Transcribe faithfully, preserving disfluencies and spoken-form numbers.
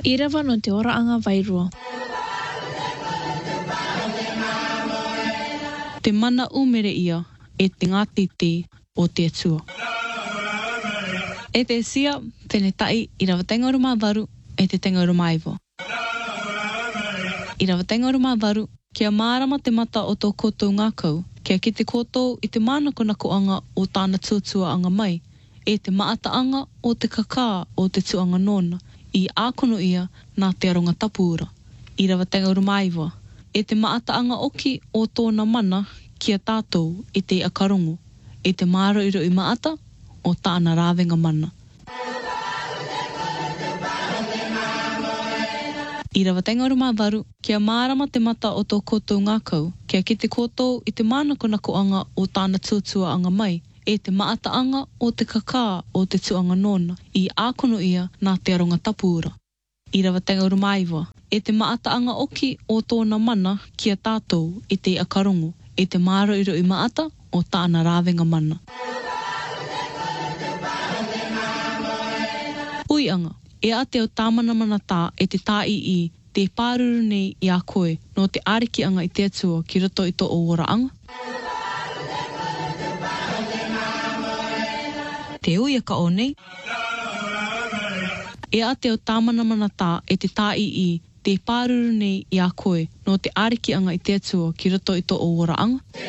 Irawa no te oraanga wairua. Te mana umere ia e te ngātiti o te atua. E te sia, tēne tai i rawa tenga ora mā waru e te tenga ora maiwa. I rawa tenga ora mā waru, kia mārama te mata o tō koutou ngākau, kia ki te koutou i te mānako nakoanga o tāna tuatua anga mai, e te maataanga o te kakā o te tuanga nona, i ākono ia nā te aronga tapuura. I rawa tenga ora maiwa, e te maataanga oki o tōna mana kia tātou i te akarongo, e te māro iro i maata o tāna rāwenga mana. I rawa tenga ora mā waru, kia mārama te mata o tō koutou ngākau, kia ki te koutou i te mānako nakoanga o tāna tuatua anga mai, e te maataanga o te kakā o te tuanga nona, i ākono ia nā te aronga tapuura. I rawa tenga ora maiwa, e te maataanga oki o tōna mana kia tātou i te akarongo, e te māro iro i maata o tāna rāwenga mana. Uianga, e ate o tāmana mana tā e te tā i i te pāruru nei i a koe no te ārekianga i te atua ki roto i tō o oraanga. Te uia ka o nei. E ate o tāmana mana tā e te tā i i te pāruru nei i a koe no te ārekianga i te atua ki roto i tō o oraanga.